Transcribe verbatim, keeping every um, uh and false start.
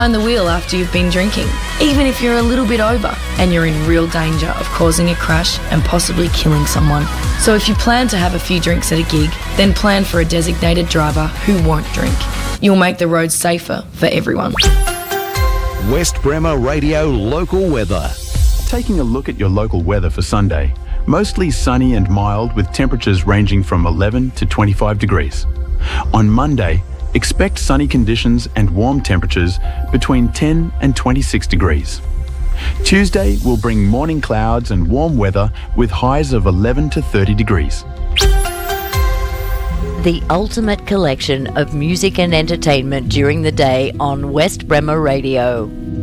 behind the wheel after you've been drinking, even if you're a little bit over and you're in real danger of causing a crash and possibly killing someone. So if you plan to have a few drinks at a gig, then plan for a designated driver who won't drink. You'll make the roads safer for everyone. West Bremer Radio local weather. Taking a look at your local weather for Sunday. Mostly sunny and mild with temperatures ranging from eleven to twenty-five degrees. On Monday, expect sunny conditions and warm temperatures between ten and twenty-six degrees. Tuesday will bring morning clouds and warm weather with highs of eleven to thirty degrees. The ultimate collection of music and entertainment during the day on West Bremer Radio.